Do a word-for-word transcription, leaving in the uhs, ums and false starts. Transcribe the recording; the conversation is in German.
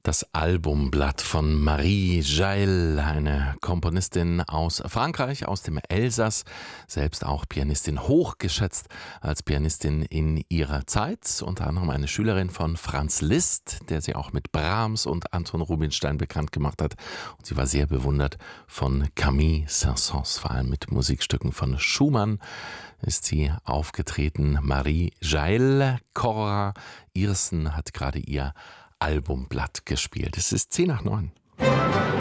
Das Albumblatt von Marie Jaelle, eine Komponistin aus Frankreich, aus dem Elsass, selbst auch Pianistin, hochgeschätzt als Pianistin in ihrer Zeit, unter anderem eine Schülerin von Franz Liszt, der sie auch mit Brahms und Anton Rubinstein bekannt gemacht hat. Und sie war sehr bewundert von Camille Saint-Saëns, vor allem mit Musikstücken von Schumann ist sie aufgetreten. Marie Jaelle, Cora Irsen hat gerade ihr Albumblatt gespielt. Es ist zehn nach neun.